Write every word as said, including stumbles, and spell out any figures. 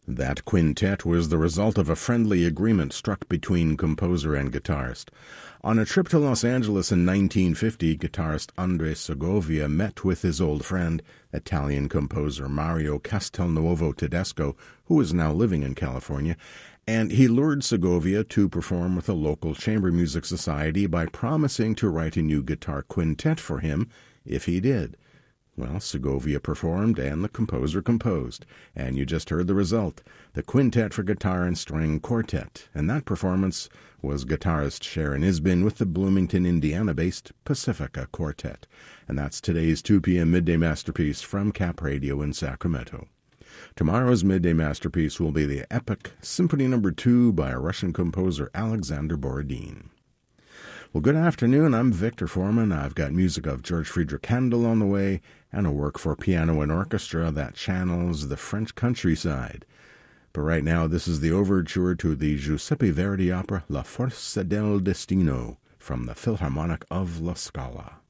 That quintet was the result of a friendly agreement struck between composer and guitarist. On a trip to Los Angeles in nineteen fifty, guitarist Andres Segovia met with his old friend, Italian composer Mario Castelnuovo Tedesco, who is now living in California, and he lured Segovia to perform with a local chamber music society by promising to write a new guitar quintet for him if he did. Well, Segovia performed, and the composer composed, and you just heard the result, the Quintet for Guitar and String Quartet, and that performance was guitarist Sharon Isbin with the Bloomington, Indiana-based Pacifica Quartet. And that's today's two p.m. Midday Masterpiece from Cap Radio in Sacramento. Tomorrow's Midday Masterpiece will be the epic Symphony Number two by Russian composer Alexander Borodin. Well, good afternoon. I'm Victor Foreman. I've got music of George Friedrich Handel on the way and a work for piano and orchestra that channels the French countryside. But right now, this is the overture to the Giuseppe Verdi opera La Forza del Destino from the Philharmonic of La Scala.